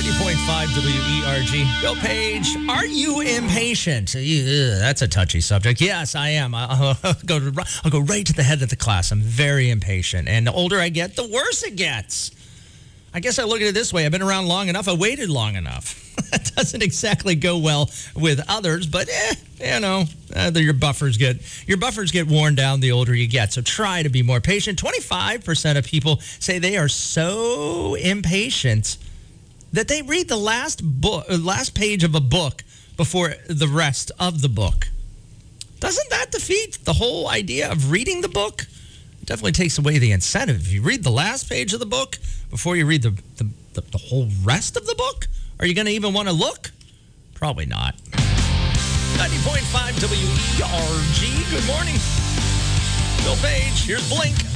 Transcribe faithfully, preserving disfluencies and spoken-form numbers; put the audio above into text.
ninety point five W E R G. Bill Page, are you impatient? Yeah, that's a touchy subject. Yes, I am. I'll, I'll, go to, I'll go right to the head of the class. I'm very impatient. And the older I get, the worse it gets. I guess I look at it this way. I've been around long enough. I waited long enough. That doesn't exactly go well with others, but eh, you know, uh, your buffers get your buffers get worn down the older you get. So try to be more patient. twenty-five percent of people say they are so impatient that they read the last book, last page of a book before the rest of the book. Doesn't that defeat the whole idea of reading the book? It definitely takes away the incentive. If you read the last page of the book before you read the, the, the, the whole rest of the book, are you going to even want to look? Probably not. ninety point five W E R G. Good morning. Bill Page. Here's Blink.